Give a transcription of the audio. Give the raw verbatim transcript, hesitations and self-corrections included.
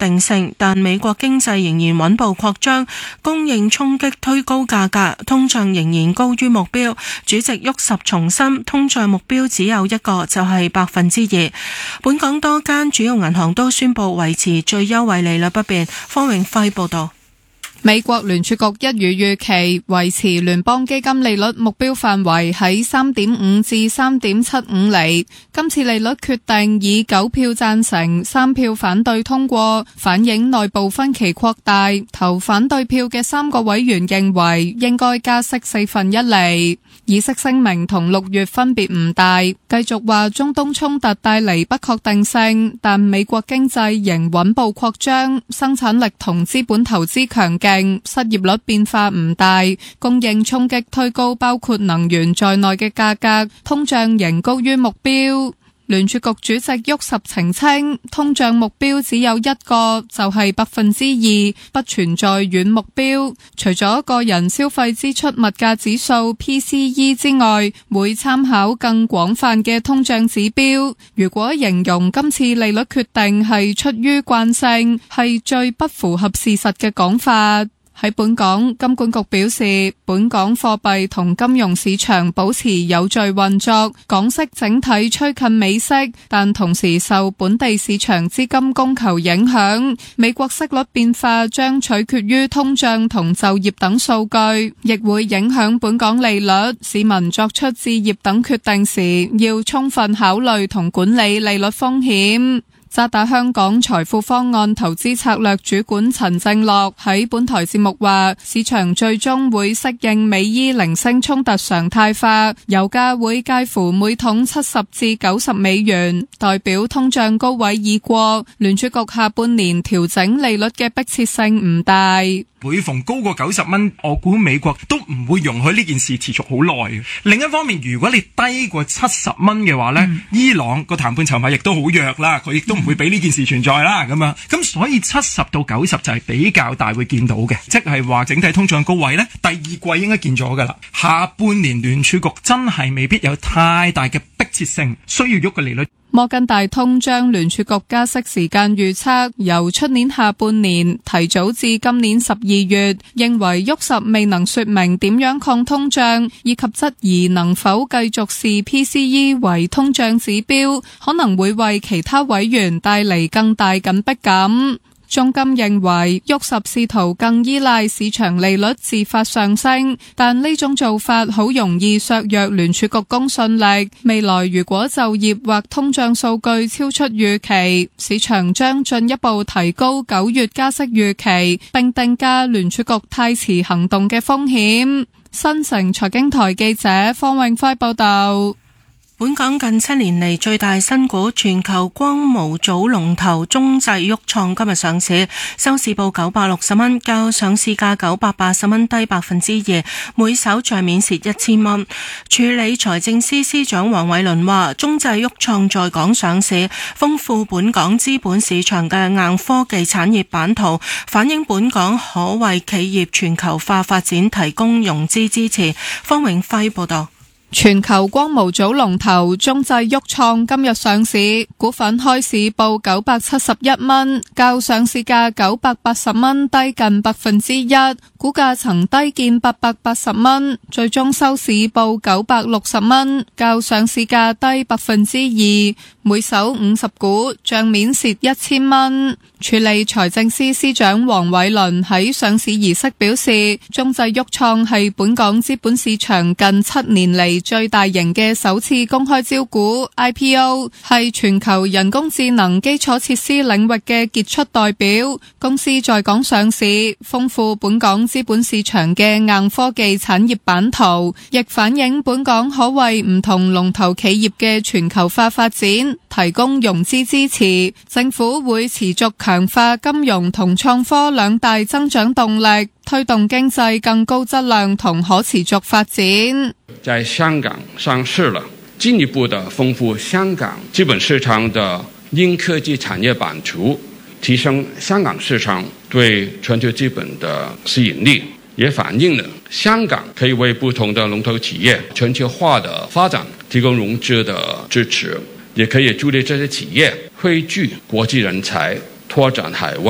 定性，但美國經濟仍然穩步擴張，供應衝擊推高價格，通脹仍然高於目標。主席沃什重申，通脹目標只有一個，就係百分之二。本港多間主要銀行都宣布維持最優惠利率不變。方永輝報道。 美國聯儲局一如預期維持聯邦基金利率目標範圍喺三點五至三點七五厘。今次利率決定以九票贊成、三票反對通過，反映內部分歧擴大。投反對票嘅三個委員認為應該加息四分一厘。議息聲明同六月分別唔大，繼續話中東衝突帶嚟不確定性，但美國經濟仍穩步擴張，生產力同資本投資強勁，失業率變化唔大，供應衝擊推高包括能源在內嘅價格，通脹仍高於目標。聯儲局主席沃什澄清，通脹目標只有一個，就係百分之二，不存在軟目標。除咗個人消費支出物價指數 P C E 之外，會參考更廣泛嘅通脹指標。如果形容今次利率決定係出於慣性，係最不符合事實嘅講法。喺本港，金管局表示，本港貨幣同金融市場保持有序運作，港息整體趨近美息，但同時受本地市場資金供求影響，美國息率變化將取決於通脹同就業等數據，亦會影響本港利率。市民作出置業等決定時，要充分考慮同管理利率風險。渣打香港財富方案投資策略主管陳正樂喺本台節目話，市場最終會適應美伊零星衝突常態化，油價會介乎每桶七十至九十美元，代表通脹高位已過，聯儲局下半年調整利率嘅迫切性唔大。 每逢高過九十蚊，我估美國都唔會容許呢件事持續好耐。另一方面，如果你低過七十蚊嘅話呢、嗯、伊朗個談判籌碼亦都好弱啦，佢亦都唔會俾呢件事存在啦。咁樣咁所以七十到九十就係比較大會見到嘅，即係話整體通脹高位呢，第二季應該見咗噶啦。下半年聯儲局真係未必有太大嘅迫切性，需要喐個利率。 摩根大通將聯儲局加息時間預測由出年下半年提早至今年十二月，認為沃什未能說明點樣抗通脹，以及質疑能否繼續視 P C E 為通脹指標，可能會為其他委員帶嚟更大緊迫感。中金認為沃什試圖更依賴市場利率自發上升，但呢種做法好容易削弱聯儲局公信力。未來如果就業或通脹數據超出預期，市場將進一步提高九月加息預期，並定價聯儲局太遲行動嘅風險。新城財經台記者方永輝報道。 本港近七年嚟最大新股全球光模組龍頭中製旭創今日上市，收市報九百六十蚊，較上市價九百八十蚊低百分之二，每手賬面蝕一千蚊。署理財政司司長黃偉綸話，中製旭創在港上市，豐富本港資本市場嘅硬科技產業版圖，反映本港可為企業全球化發展提供融資支持。方永輝報道。 全球光模組龍頭中製旭創今日上市，股份開市報九百七十一蚊，較上市價九百八十蚊低近百分之一，股價曾低見八百八十蚊，最終收市報九百六十蚊，較上市價低百分之二，每手五十股，賬面蝕一千蚊。署理財政司司長黃偉綸喺上市儀式表示，中製旭創係本港資本市場近七年嚟最大型嘅首次公開招股 I P O， 係全球人工智能基礎設施領域嘅傑出代表。公司在港上市，豐富本港資本市場嘅硬科技產業版圖，亦反映本港可為唔同龍頭企業嘅全球化發展提供融資支持。政府會持續強化金融同創科兩大增長動力，推動經濟更高質量同可持續發展。 在香港上市了，進一步的豐富香港資本市場的硬科技產業版圖，提升香港市場對全球資本的吸引力，也反映了香港可以為不同的龍頭企業全球化的發展提供融資的支持，也可以助力這些企業匯聚國際人才，拓展海外